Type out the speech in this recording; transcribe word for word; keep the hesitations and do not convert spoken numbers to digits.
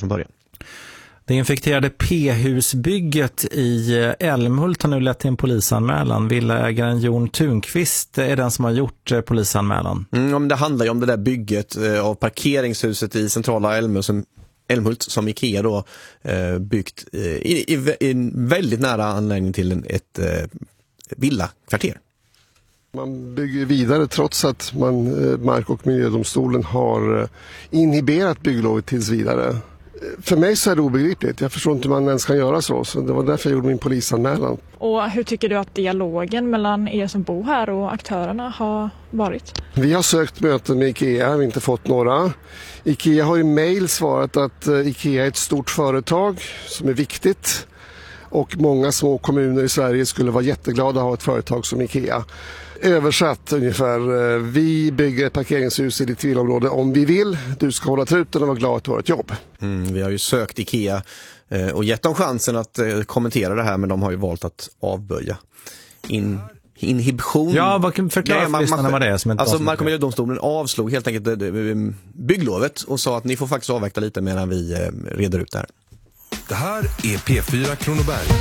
från början. Det infekterade P-husbygget i Älmhult har nu lett till en polisanmälan. Villaägaren Jon Thunqvist är den som har gjort polisanmälan. Mm, det handlar ju om det där bygget eh, av parkeringshuset i centrala Älmhult som, Älmhult, som Ikea då eh, byggt eh, i, i, i en väldigt nära anläggning till en, ett eh, villakvarter. Man bygger vidare trots att man, Mark- och miljödomstolen har inhiberat bygglovet tills vidare. För mig så är det obegripligt. Jag förstår inte hur man ens kan göra så. Så det var därför jag gjorde min polisanmälan. Och hur tycker du att dialogen mellan er som bor här och aktörerna har varit? Vi har sökt möten med Ikea, vi har inte fått några. Ikea har i mejl svarat att Ikea är ett stort företag som är viktigt. Och många små kommuner i Sverige skulle vara jätteglada att ha ett företag som Ikea. Översatt ungefär, vi bygger ett parkeringshus i ditt villområde om vi vill. Du ska hålla truten och vara glad att du har ett jobb. Mm, vi har ju sökt Ikea eh, och gett dem chansen att eh, kommentera det här, men de har ju valt att avböja. In, inhibition. Ja, vad kan förklara för lyssnarna vad det är? Som inte alltså Mark- och miljödomstolen avslog helt enkelt bygglovet och sa att ni får faktiskt avvakta lite medan vi eh, reder ut det här. Det här är P fyra Kronoberg.